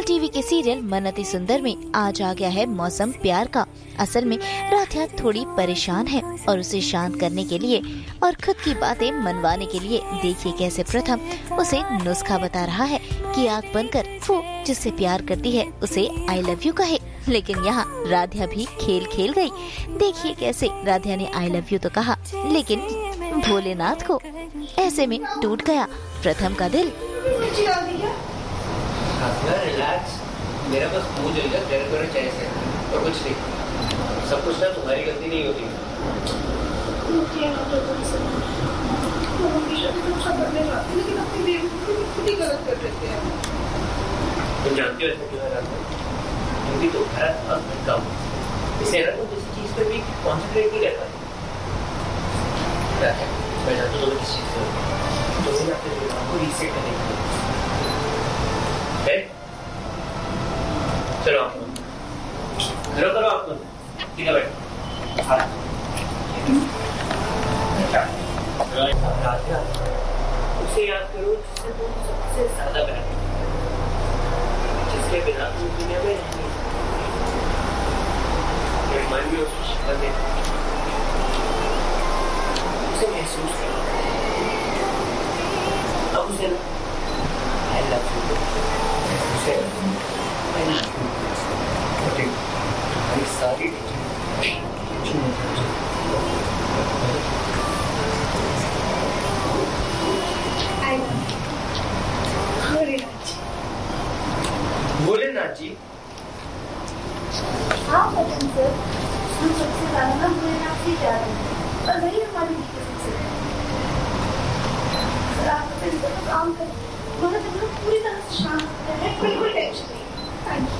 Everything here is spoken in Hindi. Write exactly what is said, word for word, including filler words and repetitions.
टीवी के सीरियल मन्नती सुंदर में आज आ गया है मौसम प्यार का। असल में राधिया थोड़ी परेशान है और उसे शांत करने के लिए और खुद की बातें मनवाने के लिए देखिए कैसे प्रथम उसे नुस्खा बता रहा है कि आँख बंद कर वो जिससे प्यार करती है उसे आई लव यू कहे। लेकिन यहाँ राधिया भी खेल खेल गई। देखिए कैसे राधिया ने आई लव यू तो कहा, लेकिन भोलेनाथ को ऐसे में टूट गया प्रथम का दिल। रिलैक्स, मेरा बस मुंह जल गया तेरे तेरे चाय से और कुछ नहीं। सब कुछ ना तुम्हारी गलती नहीं होती। तुम जानती हो ऐसा क्यों है रात में? क्योंकि तुम्हारा दिमाग भटका हुआ। इसे ना तुम किसी चीज पर भी कॉन्सेंट्रेट नहीं कर पाते। मैं जानता हूँ तुम्हें किस चीज से तुम्हें अपने दिमाग को रीसेट करने के लिए। चलो आप करो करो आप ठीक है बैठ। राधिया उसे याद करो जिससे तुम सबसे ज्यादा प्यार करते हो, जिसके बिना तुम दुनिया में नहीं मन में उसकी शक्ल में उसे महसूस करो। अब उसे आई लव यू उसे सारी भोलेनाथ जी। हाँ पतन सर, हम सबसे ज्यादा ना भोलेनाथ से प्यार करते हैं और वही हमारी सबसे सर आप पतन सर काम करें मगर जब हम पूरी तरह से शांत हैं, बिल्कुल टेंशन